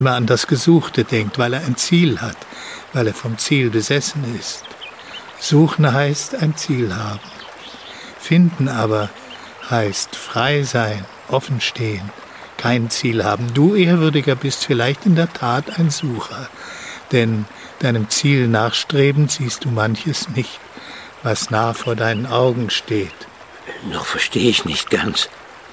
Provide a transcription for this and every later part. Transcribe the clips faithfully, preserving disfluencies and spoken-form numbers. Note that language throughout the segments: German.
immer an das Gesuchte denkt, weil er ein Ziel hat, weil er vom Ziel besessen ist. Suchen heißt ein Ziel haben. Finden aber heißt frei sein, offen stehen, kein Ziel haben. Du, Ehrwürdiger, bist vielleicht in der Tat ein Sucher, denn deinem Ziel nachstrebend siehst du manches nicht, was nah vor deinen Augen steht. Noch verstehe ich nicht ganz.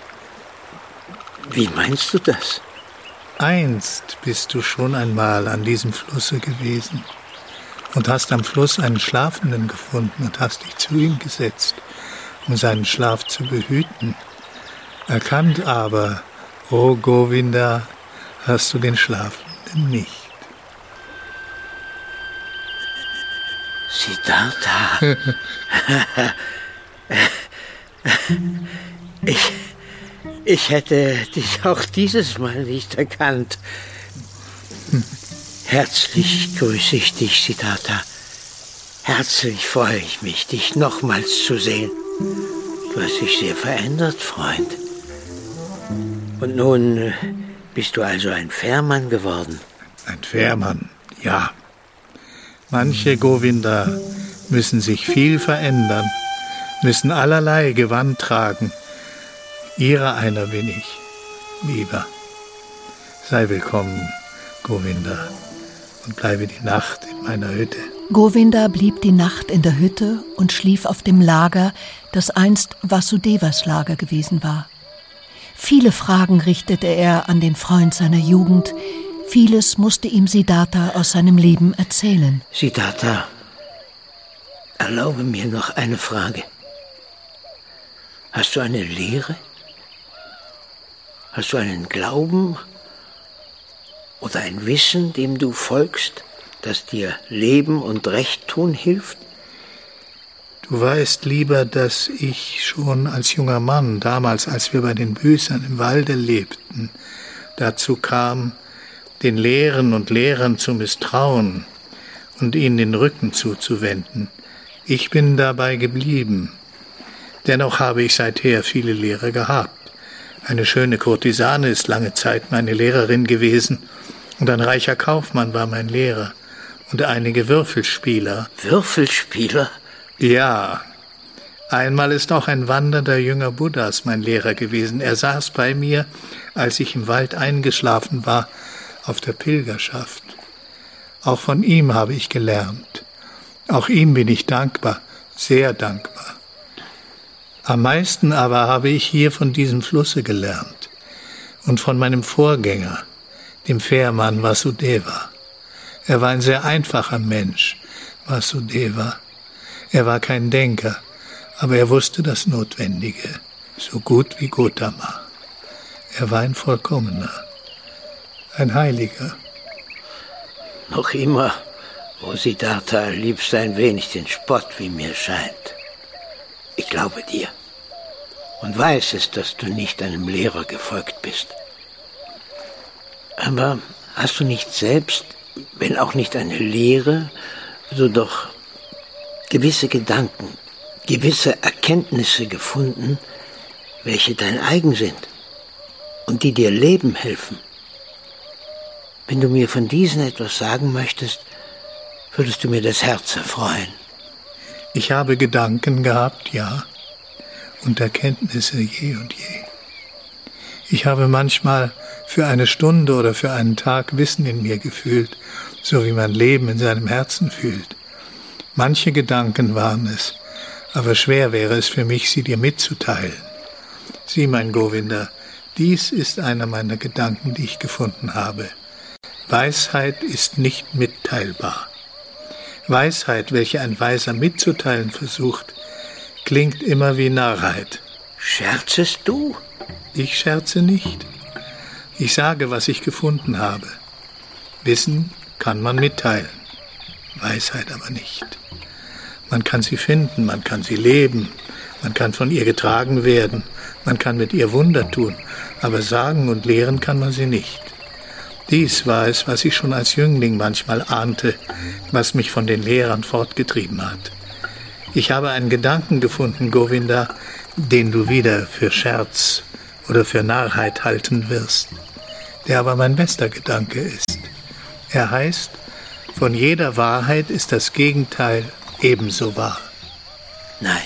Wie meinst du das? Einst bist du schon einmal an diesem Flusse gewesen und hast am Fluss einen Schlafenden gefunden und hast dich zu ihm gesetzt, um seinen Schlaf zu behüten. Erkannt aber, o Govinda, hast du den Schlafenden nicht. Siddhartha. ich, ich hätte dich auch dieses Mal nicht erkannt. Herzlich grüße ich dich, Siddhartha. Herzlich freue ich mich, dich nochmals zu sehen. Du hast dich sehr verändert, Freund. Und nun bist du also ein Fährmann geworden? Ein Fährmann, ja. Manche, Govinda, müssen sich viel verändern, müssen allerlei Gewand tragen. Ihrer einer bin ich, lieber. Sei willkommen, Govinda, und bleibe die Nacht in meiner Hütte. Govinda blieb die Nacht in der Hütte und schlief auf dem Lager, das einst Vasudevas Lager gewesen war. Viele Fragen richtete er an den Freund seiner Jugend. Vieles musste ihm Siddhartha aus seinem Leben erzählen. Siddhartha, erlaube mir noch eine Frage. Hast du eine Lehre? Hast du einen Glauben oder ein Wissen, dem du folgst, das dir Leben und Recht tun hilft? Du weißt, lieber, dass ich schon als junger Mann, damals, als wir bei den Büßern im Walde lebten, dazu kam, den Lehren und Lehrern zu misstrauen und ihnen den Rücken zuzuwenden. Ich bin dabei geblieben. Dennoch habe ich seither viele Lehrer gehabt. Eine schöne Kurtisane ist lange Zeit meine Lehrerin gewesen und ein reicher Kaufmann war mein Lehrer und einige Würfelspieler. Würfelspieler? Ja. Einmal ist auch ein wandernder jünger Buddhas mein Lehrer gewesen. Er saß bei mir, als ich im Wald eingeschlafen war, auf der Pilgerschaft. Auch von ihm habe ich gelernt. Auch ihm bin ich dankbar, sehr dankbar. Am meisten aber habe ich hier von diesem Flusse gelernt und von meinem Vorgänger, dem Fährmann Vasudeva. Er war ein sehr einfacher Mensch, Vasudeva. Er war kein Denker, aber er wusste das Notwendige, so gut wie Gotama. Er war ein Vollkommener. Ein Heiliger. Noch immer, o Siddhartha, liebst du ein wenig den Spott, wie mir scheint. Ich glaube dir und weiß es, dass du nicht einem Lehrer gefolgt bist. Aber hast du nicht selbst, wenn auch nicht eine Lehre, so doch gewisse Gedanken, gewisse Erkenntnisse gefunden, welche dein eigen sind und die dir Leben helfen? Wenn du mir von diesen etwas sagen möchtest, würdest du mir das Herz erfreuen. Ich habe Gedanken gehabt, ja, und Erkenntnisse je und je. Ich habe manchmal für eine Stunde oder für einen Tag Wissen in mir gefühlt, so wie man Leben in seinem Herzen fühlt. Manche Gedanken waren es, aber schwer wäre es für mich, sie dir mitzuteilen. Sieh, mein Govinda, dies ist einer meiner Gedanken, die ich gefunden habe. Weisheit ist nicht mitteilbar. Weisheit, welche ein Weiser mitzuteilen versucht, klingt immer wie Narrheit. Scherzest du? Ich scherze nicht. Ich sage, was ich gefunden habe. Wissen kann man mitteilen, Weisheit aber nicht. Man kann sie finden, man kann sie leben, man kann von ihr getragen werden, man kann mit ihr Wunder tun, aber sagen und lehren kann man sie nicht. Dies war es, was ich schon als Jüngling manchmal ahnte, was mich von den Lehrern fortgetrieben hat. Ich habe einen Gedanken gefunden, Govinda, den du wieder für Scherz oder für Narrheit halten wirst. der aber mein bester Gedanke ist. Er heißt, von jeder Wahrheit ist das Gegenteil ebenso wahr. Nein.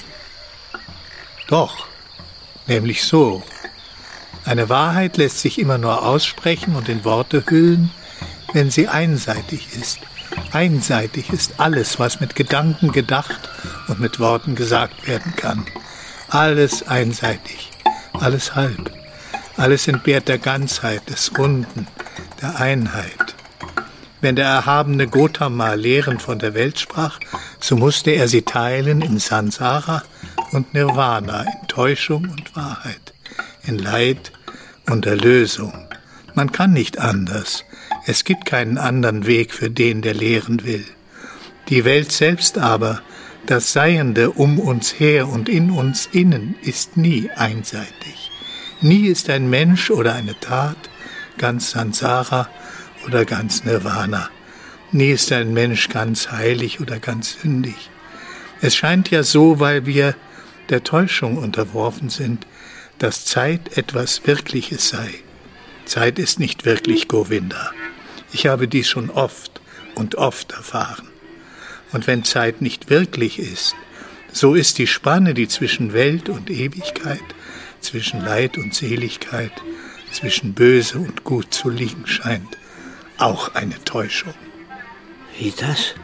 Doch, nämlich so. Eine Wahrheit lässt sich immer nur aussprechen und in Worte hüllen, wenn sie einseitig ist. Einseitig ist alles, was mit Gedanken gedacht und mit Worten gesagt werden kann. Alles einseitig, alles halb. Alles entbehrt der Ganzheit, des Runden, der Einheit. Wenn der erhabene Gautama Lehren von der Welt sprach, so musste er sie teilen in Sansara und Nirvana, in Täuschung und Wahrheit, in Leid und Erlösung. Man kann nicht anders. Es gibt keinen anderen Weg für den, der lehren will. Die Welt selbst aber, das Seiende um uns her und in uns innen, ist nie einseitig. Nie ist ein Mensch oder eine Tat ganz Sansara oder ganz Nirvana. Nie ist ein Mensch ganz heilig oder ganz sündig. Es scheint ja so, weil wir der Täuschung unterworfen sind, dass Zeit etwas Wirkliches sei. Zeit ist nicht wirklich Govinda. Ich habe dies schon oft und oft erfahren. Und wenn Zeit nicht wirklich ist, so ist die Spanne, die zwischen Welt und Ewigkeit, zwischen Leid und Seligkeit, zwischen Böse und Gut zu liegen scheint, auch eine Täuschung. Wie das?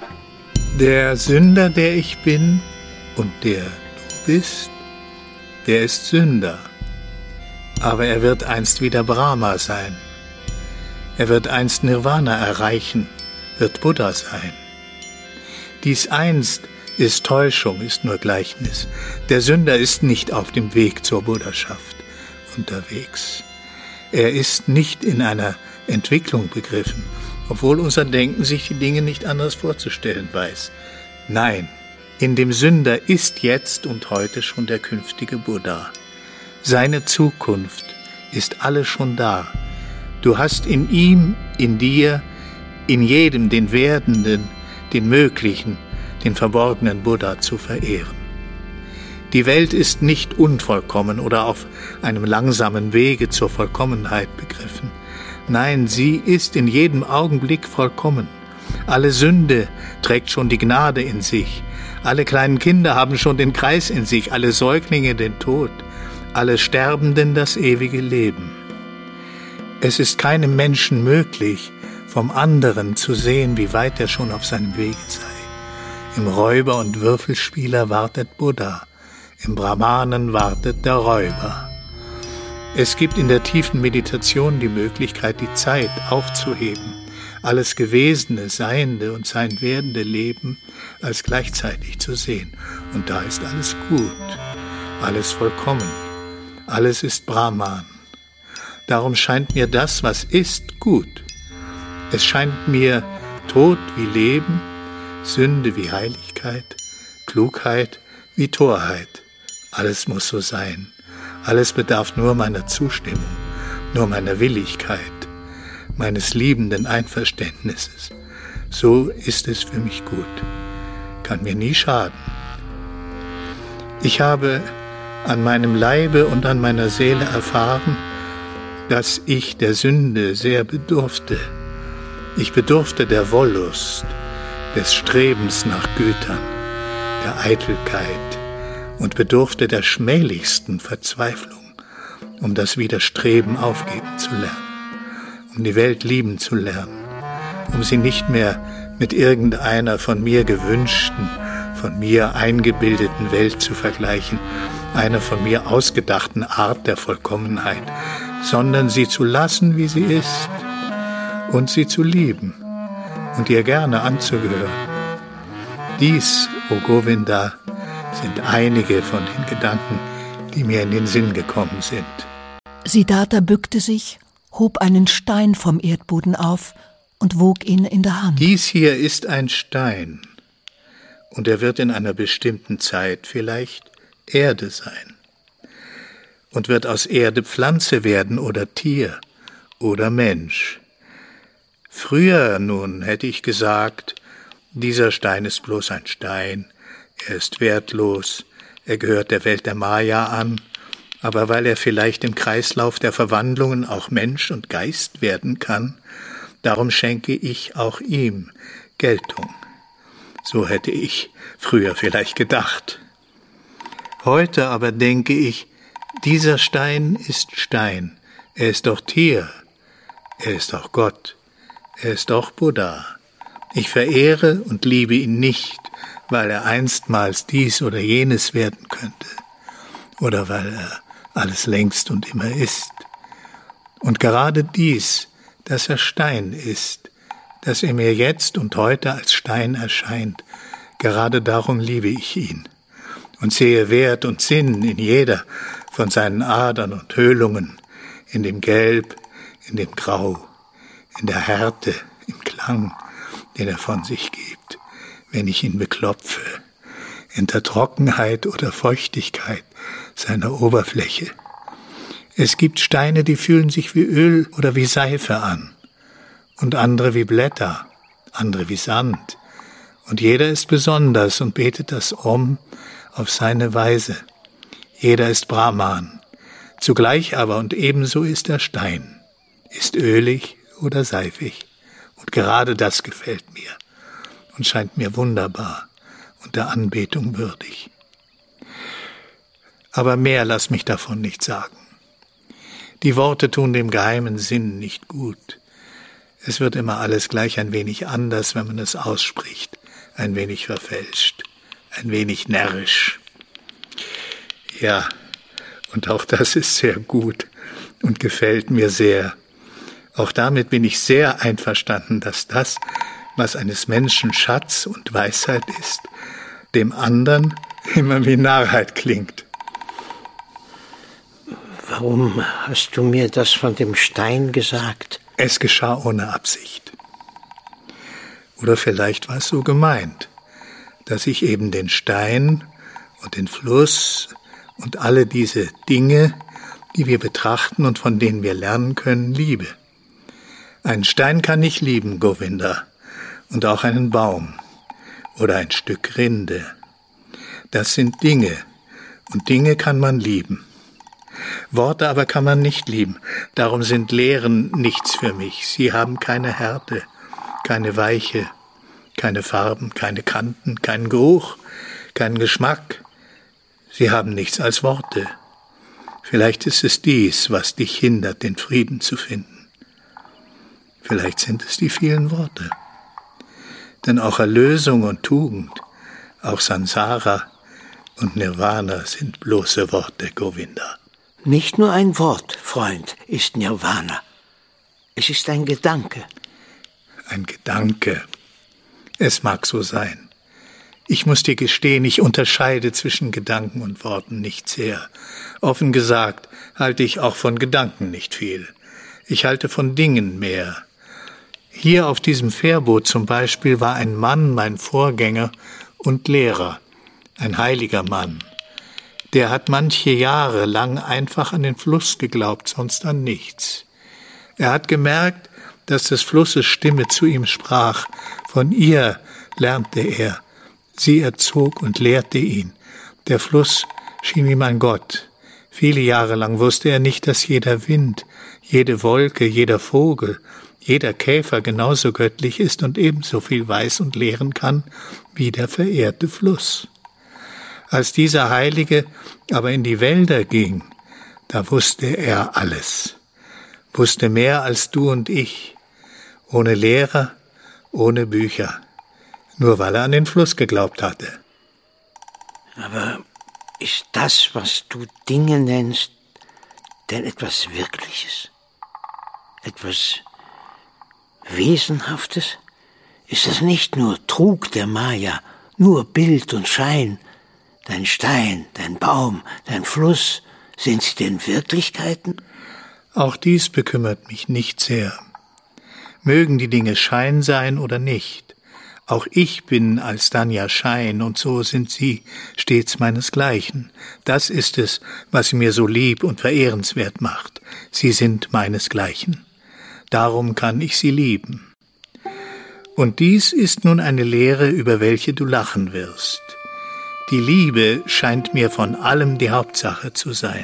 Der Sünder, der ich bin und der du bist, der ist Sünder. Aber er wird einst wieder Brahma sein. Er wird einst Nirvana erreichen, wird Buddha sein. Dies einst ist Täuschung, ist nur Gleichnis. Der Sünder ist nicht auf dem Weg zur Buddhaschaft unterwegs. Er ist nicht in einer Entwicklung begriffen, obwohl unser Denken sich die Dinge nicht anders vorzustellen weiß. Nein, in dem Sünder ist jetzt und heute schon der künftige Buddha. Seine Zukunft ist alles schon da. Du hast in ihm, in dir, in jedem den Werdenden, den Möglichen, den verborgenen Buddha zu verehren. Die Welt ist nicht unvollkommen oder auf einem langsamen Wege zur Vollkommenheit begriffen. Nein, sie ist in jedem Augenblick vollkommen. Alle Sünde trägt schon die Gnade in sich. Alle kleinen Kinder haben schon den Kreis in sich, alle Säuglinge den Tod, alle Sterbenden das ewige Leben. Es ist keinem Menschen möglich, vom anderen zu sehen, wie weit er schon auf seinem Wege sei. Im Räuber und Würfelspieler wartet Buddha, im Brahmanen wartet der Räuber. Es gibt in der tiefen Meditation die Möglichkeit, die Zeit aufzuheben, alles Gewesene, Seiende und sein werdende Leben als gleichzeitig zu sehen. Und da ist alles gut, alles vollkommen, alles ist Brahman. Darum scheint mir das, was ist, gut. Es scheint mir Tod wie Leben, Sünde wie Heiligkeit, Klugheit wie Torheit. Alles muss so sein. Alles bedarf nur meiner Zustimmung, nur meiner Willigkeit, meines liebenden Einverständnisses. So ist es für mich gut. Kann mir nie schaden. Ich habe an meinem Leibe und an meiner Seele erfahren, dass ich der Sünde sehr bedurfte. Ich bedurfte der Wollust, des Strebens nach Gütern, der Eitelkeit und bedurfte der schmählichsten Verzweiflung, um das Widerstreben aufgeben zu lernen, um die Welt lieben zu lernen, um sie nicht mehr mit irgendeiner von mir gewünschten, von mir eingebildeten Welt zu vergleichen, einer von mir ausgedachten Art der Vollkommenheit, sondern sie zu lassen, wie sie ist, und sie zu lieben und ihr gerne anzugehören. Dies, o Govinda, sind einige von den Gedanken, die mir in den Sinn gekommen sind. Siddhartha bückte sich, hob einen Stein vom Erdboden auf und wog ihn in der Hand. Dies hier ist ein Stein, und er wird in einer bestimmten Zeit vielleicht Erde sein und wird aus Erde Pflanze werden oder Tier oder Mensch. Früher nun hätte ich gesagt, dieser Stein ist bloß ein Stein, er ist wertlos, er gehört der Welt der Maya an aber weil er vielleicht im Kreislauf der Verwandlungen auch Mensch und Geist werden kann, darum schenke ich auch ihm Geltung. So hätte ich früher vielleicht gedacht. Heute aber denke ich, dieser Stein ist Stein, er ist doch Tier, er ist auch Gott, er ist auch Buddha. Ich verehre und liebe ihn nicht, weil er einstmals dies oder jenes werden könnte, oder weil er alles längst und immer ist. Und gerade dies, dass er Stein ist, dass er mir jetzt und heute als Stein erscheint, gerade darum liebe ich ihn und sehe Wert und Sinn in jeder von seinen Adern und Höhlungen, in dem Gelb, in dem Grau, in der Härte, im Klang, den er von sich gibt, wenn ich ihn beklopfe, in der Trockenheit oder Feuchtigkeit seiner Oberfläche. Es gibt Steine, die fühlen sich wie Öl oder wie Seife an, und andere wie Blätter, andere wie Sand, und jeder ist besonders und betet das Om auf seine Weise. Jeder ist Brahman, zugleich aber und ebenso ist der Stein, ist ölig oder seifig, und gerade das gefällt mir und scheint mir wunderbar und der Anbetung würdig. Aber mehr lass mich davon nicht sagen. Die Worte tun dem geheimen Sinn nicht gut. Es wird immer alles gleich ein wenig anders, wenn man es ausspricht, ein wenig verfälscht, ein wenig närrisch. Ja, und auch das ist sehr gut und gefällt mir sehr. Auch damit bin ich sehr einverstanden, dass das, was eines Menschen Schatz und Weisheit ist, dem anderen immer wie Narrheit klingt. Warum hast du mir das von dem Stein gesagt? Es geschah ohne Absicht. Oder vielleicht war es so gemeint, dass ich eben den Stein und den Fluss und alle diese Dinge, die wir betrachten und von denen wir lernen können, liebe. Einen Stein kann ich lieben, Govinda, und auch einen Baum oder ein Stück Rinde. Das sind Dinge, und Dinge kann man lieben. Worte aber kann man nicht lieben, darum sind Lehren nichts für mich. Sie haben keine Härte, keine Weiche, keine Farben, keine Kanten, keinen Geruch, keinen Geschmack. Sie haben nichts als Worte. Vielleicht ist es dies, was dich hindert, den Frieden zu finden. Vielleicht sind es die vielen Worte. Denn auch Erlösung und Tugend, auch Sansara und Nirvana sind bloße Worte, Govinda. Nicht nur ein Wort, Freund, ist Nirvana. Es ist ein Gedanke. Ein Gedanke. Es mag so sein. Ich muss dir gestehen, ich unterscheide zwischen Gedanken und Worten nicht sehr. Offen gesagt halte ich auch von Gedanken nicht viel. Ich halte von Dingen mehr. Hier auf diesem Fährboot zum Beispiel war ein Mann, mein Vorgänger und Lehrer, ein heiliger Mann. Der hat manche Jahre lang einfach an den Fluss geglaubt, sonst an nichts. Er hat gemerkt, dass des Flusses Stimme zu ihm sprach. Von ihr lernte er. Sie erzog und lehrte ihn. Der Fluss schien ihm ein Gott. Viele Jahre lang wusste er nicht, dass jeder Wind, jede Wolke, jeder Vogel, jeder Käfer genauso göttlich ist und ebenso viel weiß und lehren kann wie der verehrte Fluss. Als dieser Heilige aber in die Wälder ging, da wusste er alles, wusste mehr als du und ich, ohne Lehrer, ohne Bücher, nur weil er an den Fluss geglaubt hatte. Aber ist das, was du Dinge nennst, denn etwas Wirkliches? Etwas Wesenhaftes? Ist das nicht nur Trug der Maya, nur Bild und Schein? Dein Stein, dein Baum, dein Fluss, sind sie denn Wirklichkeiten? Auch dies bekümmert mich nicht sehr. Mögen die Dinge Schein sein oder nicht. Auch ich bin alsdann ja Schein, und so sind sie stets meinesgleichen. Das ist es, was sie mir so lieb und verehrenswert macht. Sie sind meinesgleichen. Darum kann ich sie lieben. Und dies ist nun eine Lehre, über welche du lachen wirst. Die Liebe scheint mir von allem die Hauptsache zu sein.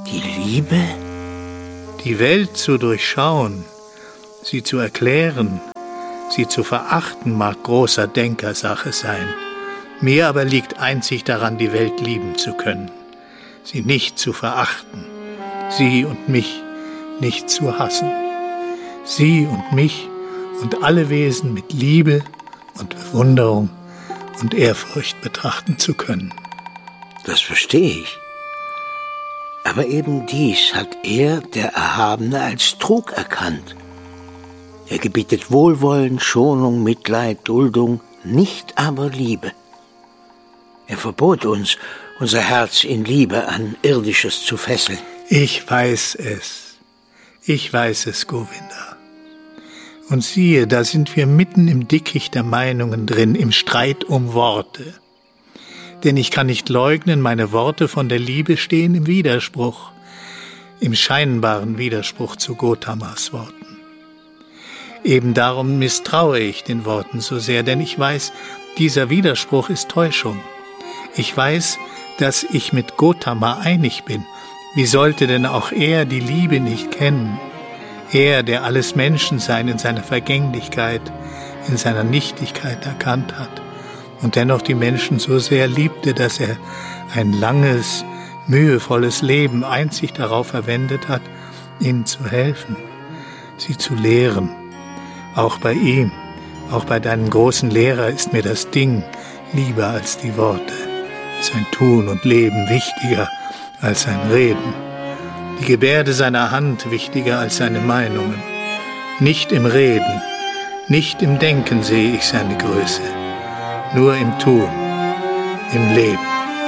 Die Liebe? Die Welt zu durchschauen, sie zu erklären, sie zu verachten mag großer Denkersache sein. Mir aber liegt einzig daran, die Welt lieben zu können, sie nicht zu verachten, sie und mich nicht zu hassen, sie und mich und alle Wesen mit Liebe und Bewunderung und Ehrfurcht betrachten zu können. Das verstehe ich. Aber eben dies hat er, der Erhabene, als Trug erkannt. Er gebietet Wohlwollen, Schonung, Mitleid, Duldung, nicht aber Liebe. Er verbot uns, unser Herz in Liebe an Irdisches zu fesseln. Ich weiß es. Ich weiß es, Govinda. Und siehe, da sind wir mitten im Dickicht der Meinungen drin, im Streit um Worte. Denn ich kann nicht leugnen, meine Worte von der Liebe stehen im Widerspruch, im scheinbaren Widerspruch zu Gotamas Worten. Eben darum misstraue ich den Worten so sehr, denn ich weiß, dieser Widerspruch ist Täuschung. Ich weiß, dass ich mit Gotama einig bin. Wie sollte denn auch er die Liebe nicht kennen? Er, der alles Menschensein in seiner Vergänglichkeit, in seiner Nichtigkeit erkannt hat und dennoch die Menschen so sehr liebte, dass er ein langes, mühevolles Leben einzig darauf verwendet hat, ihnen zu helfen, sie zu lehren. Auch bei ihm, auch bei deinem großen Lehrer ist mir das Ding lieber als die Worte, sein Tun und Leben wichtiger als sein Reden. Die Gebärde seiner Hand wichtiger als seine Meinungen. Nicht im Reden, nicht im Denken sehe ich seine Größe, nur im Tun, im Leben.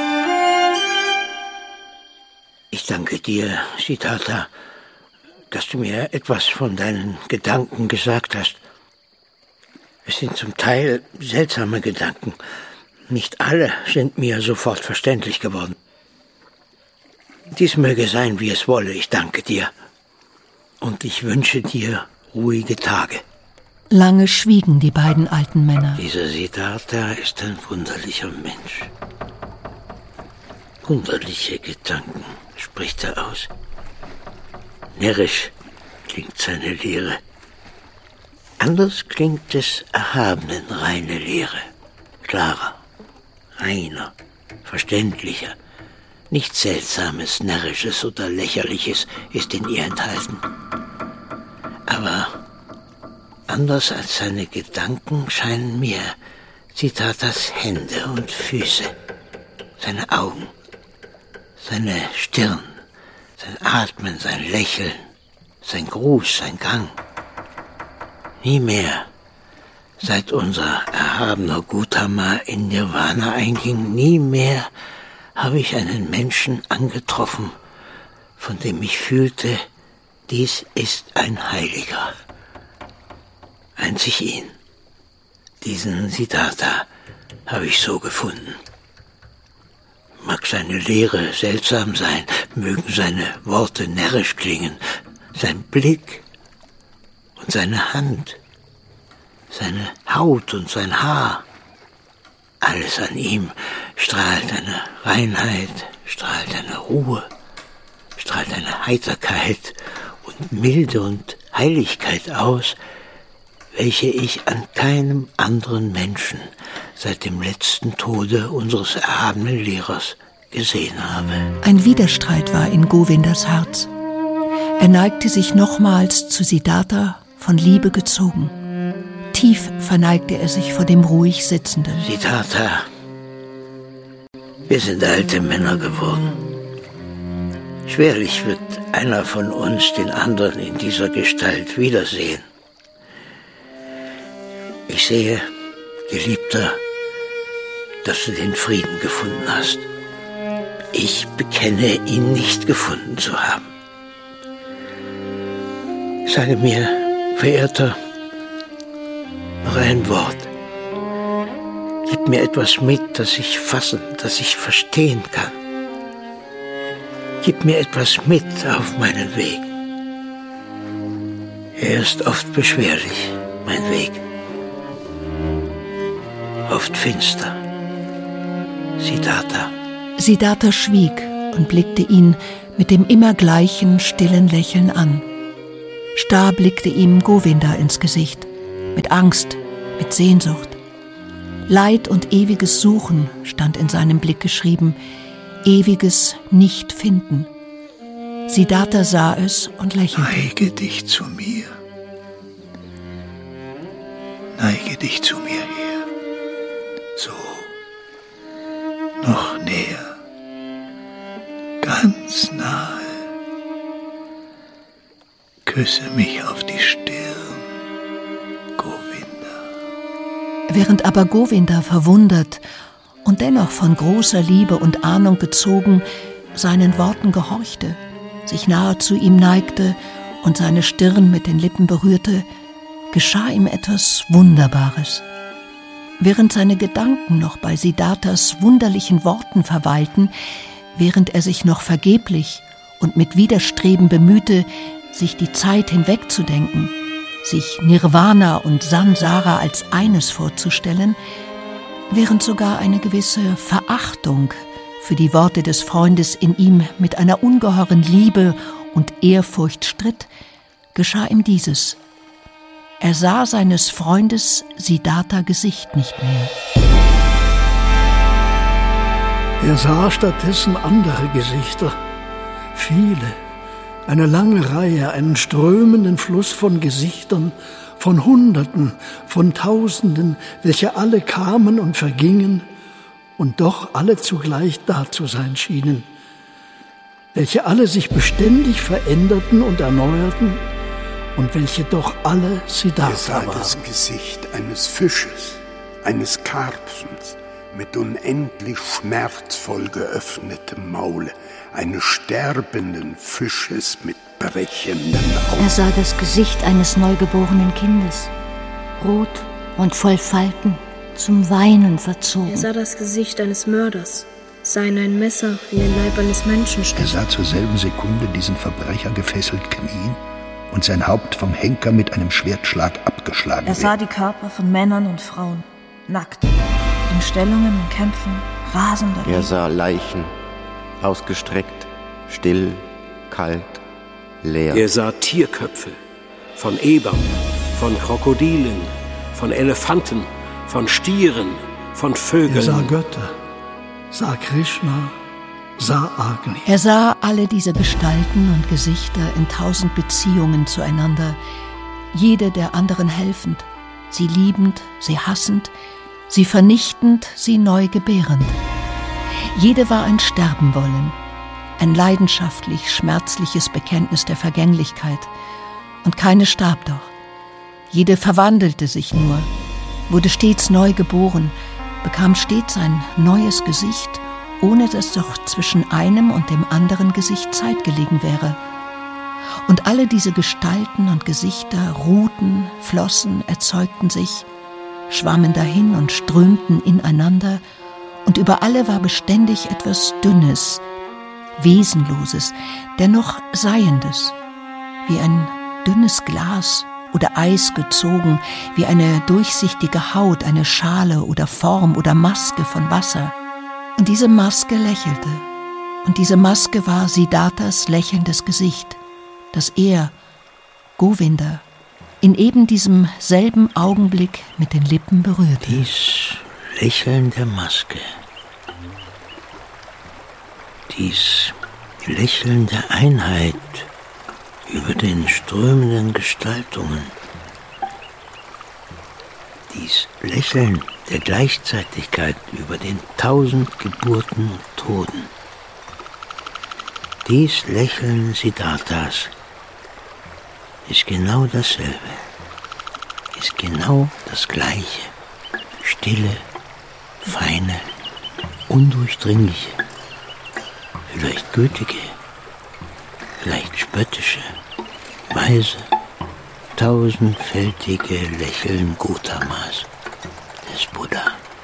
Ich danke dir, Siddhartha, dass du mir etwas von deinen Gedanken gesagt hast. Es sind zum Teil seltsame Gedanken. Nicht alle sind mir sofort verständlich geworden. Dies möge sein, wie es wolle, ich danke dir. Und ich wünsche dir ruhige Tage. Lange schwiegen die beiden alten Männer. Dieser Siddhartha ist ein wunderlicher Mensch. Wunderliche Gedanken spricht er aus. Närrisch klingt seine Lehre. Anders klingt des Erhabenen reine Lehre. Klarer, reiner, verständlicher. Nichts Seltsames, Närrisches oder Lächerliches ist in ihr enthalten. Aber anders als seine Gedanken scheinen mir Siddharthas Hände und Füße, seine Augen, seine Stirn, sein Atmen, sein Lächeln, sein Gruß, sein Gang. Nie mehr, seit unser erhabener Gotama in Nirvana einging, nie mehr habe ich einen Menschen angetroffen, von dem ich fühlte, dies ist ein Heiliger. Einzig ihn, diesen Siddhartha, habe ich so gefunden. Mag seine Lehre seltsam sein, mögen seine Worte närrisch klingen, sein Blick und seine Hand, seine Haut und sein Haar, alles an ihm strahlt eine Reinheit, strahlt eine Ruhe, strahlt eine Heiterkeit und Milde und Heiligkeit aus, welche ich an keinem anderen Menschen seit dem letzten Tode unseres erhabenen Lehrers gesehen habe. Ein Widerstreit war in Govindas Herz. Er neigte sich nochmals zu Siddhartha, von Liebe gezogen. Tief verneigte er sich vor dem ruhig Sitzenden. Siddhartha, wir sind alte Männer geworden. Schwerlich wird einer von uns den anderen in dieser Gestalt wiedersehen. Ich sehe, Geliebter, dass du den Frieden gefunden hast. Ich bekenne, ihn nicht gefunden zu haben. Sage mir, Verehrter, noch ein Wort. Gib mir etwas mit, das ich fassen, das ich verstehen kann. Gib mir etwas mit auf meinen Weg. Er ist oft beschwerlich, mein Weg. Oft finster. Siddhartha. Siddhartha schwieg und blickte ihn mit dem immer gleichen stillen Lächeln an. Starr blickte ihm Govinda ins Gesicht, mit Angst, mit Sehnsucht. Leid und ewiges Suchen stand in seinem Blick geschrieben, ewiges Nicht-Finden. Siddhartha sah es und lächelte. Neige dich zu mir. Neige dich zu mir her. So. Noch näher. Ganz nahe. Küsse mich auf die Stirn, Govinda. Während aber Govinda verwundert und dennoch von großer Liebe und Ahnung bezogen seinen Worten gehorchte, sich nahe zu ihm neigte und seine Stirn mit den Lippen berührte, geschah ihm etwas Wunderbares. Während seine Gedanken noch bei Siddharthas wunderlichen Worten verweilten, während er sich noch vergeblich und mit Widerstreben bemühte, sich die Zeit hinwegzudenken, sich Nirvana und Samsara als eines vorzustellen, während sogar eine gewisse Verachtung für die Worte des Freundes in ihm mit einer ungeheuren Liebe und Ehrfurcht stritt, geschah ihm dieses. Er sah seines Freundes Siddhartha Gesicht nicht mehr. Er sah stattdessen andere Gesichter, viele, eine lange Reihe, einen strömenden Fluss von Gesichtern, von Hunderten, von Tausenden, welche alle kamen und vergingen und doch alle zugleich da zu sein schienen, welche alle sich beständig veränderten und erneuerten und welche doch alle Siddhartha waren. Er sah das Gesicht eines Fisches, eines Karpfens, mit unendlich schmerzvoll geöffnetem Maule, eines sterbenden Fisches mit brechenden Augen. Er sah das Gesicht eines neugeborenen Kindes, rot und voll Falten, zum Weinen verzogen. Er sah das Gesicht eines Mörders, sah in ein Messer in den Leib eines Menschen stechen. Er sah zur selben Sekunde diesen Verbrecher gefesselt knien und sein Haupt vom Henker mit einem Schwertschlag abgeschlagen Er sah die Körper von Männern und Frauen, nackt, in Stellungen und Kämpfen, rasender. Er sah Leichen, ausgestreckt, still, kalt, leer. Er sah Tierköpfe, von Ebern, von Krokodilen, von Elefanten, von Stieren, von Vögeln. Er sah Götter, sah Krishna, sah Agni. Er sah alle diese Gestalten und Gesichter in tausend Beziehungen zueinander, jede der anderen helfend, sie liebend, sie hassend, sie vernichtend, sie neu gebärend. Jede war ein Sterbenwollen, ein leidenschaftlich schmerzliches Bekenntnis der Vergänglichkeit. Und keine starb doch. Jede verwandelte sich nur, wurde stets neu geboren, bekam stets ein neues Gesicht, ohne dass doch zwischen einem und dem anderen Gesicht Zeit gelegen wäre. Und alle diese Gestalten und Gesichter ruhten, flossen, erzeugten sich, schwammen dahin und strömten ineinander, und über alle war beständig etwas Dünnes, Wesenloses, dennoch Seiendes, wie ein dünnes Glas oder Eis gezogen, wie eine durchsichtige Haut, eine Schale oder Form oder Maske von Wasser. Und diese Maske lächelte, und diese Maske war Siddharthas lächelndes Gesicht, das er, Govinda, in eben diesem selben Augenblick mit den Lippen berührte. Dies Lächeln der Maske, dies Lächeln der Einheit über den strömenden Gestaltungen, dies Lächeln der Gleichzeitigkeit über den tausend Geburten und Toden, dies Lächeln Siddharthas ist genau dasselbe, ist genau das Gleiche, stille, feine, undurchdringliche, vielleicht gütige, vielleicht spöttische, weise, tausendfältige Lächeln Gautamas, des Buddha.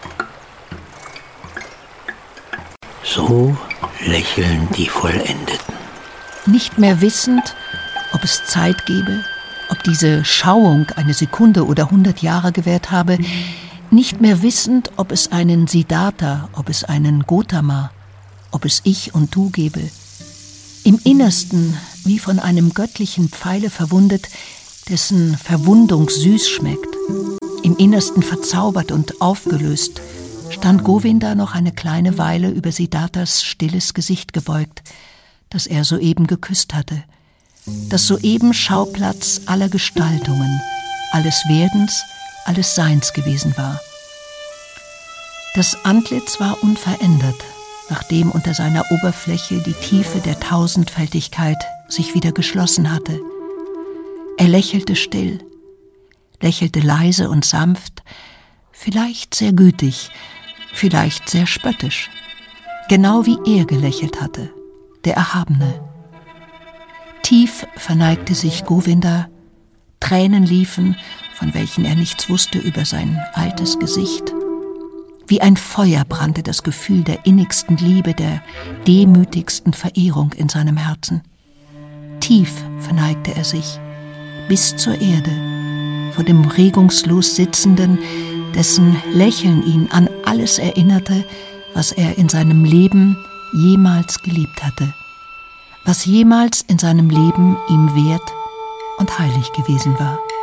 So lächeln die Vollendeten. Nicht mehr wissend, ob es Zeit gebe, ob diese Schauung eine Sekunde oder hundert Jahre gewährt habe, nicht mehr wissend, ob es einen Siddhartha, ob es einen Gautama, ob es ich und du gebe, Im Innersten, wie von einem göttlichen Pfeile verwundet, dessen Verwundung süß schmeckt, im Innersten verzaubert und aufgelöst, stand Govinda noch eine kleine Weile über Siddharthas stilles Gesicht gebeugt, das er soeben geküsst hatte, das soeben Schauplatz aller Gestaltungen, alles Werdens, alles Seins gewesen war. Das Antlitz war unverändert, nachdem unter seiner Oberfläche die Tiefe der Tausendfältigkeit sich wieder geschlossen hatte. Er lächelte still, lächelte leise und sanft, vielleicht sehr gütig, vielleicht sehr spöttisch, genau wie er gelächelt hatte, der Erhabene. Tief verneigte sich Govinda, Tränen liefen, von welchen er nichts wusste, über sein altes Gesicht. Wie ein Feuer brannte das Gefühl der innigsten Liebe, der demütigsten Verehrung in seinem Herzen. Tief verneigte er sich, bis zur Erde, vor dem regungslos Sitzenden, dessen Lächeln ihn an alles erinnerte, was er in seinem Leben jemals geliebt hatte, was jemals in seinem Leben ihm wert und heilig gewesen war.